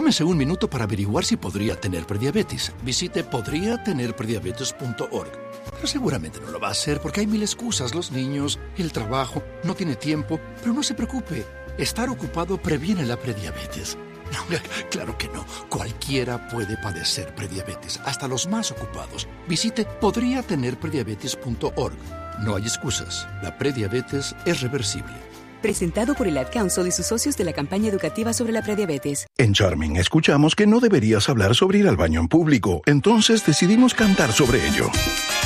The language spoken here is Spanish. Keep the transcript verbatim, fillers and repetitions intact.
Tómese un minuto para averiguar si podría tener prediabetes. Visite podría tener prediabetes punto org. Pero seguramente no lo va a hacer porque hay mil excusas. Los niños, el trabajo, no tiene tiempo. Pero no se preocupe. Estar ocupado previene la prediabetes. No, claro que no. Cualquiera puede padecer prediabetes, hasta los más ocupados. Visite podría tener prediabetes punto org. No hay excusas. La prediabetes es reversible. Presentado por el Ad Council y sus socios de la campaña educativa sobre la prediabetes. En Charming escuchamos que no deberías hablar sobre ir al baño en público, entonces decidimos cantar sobre ello.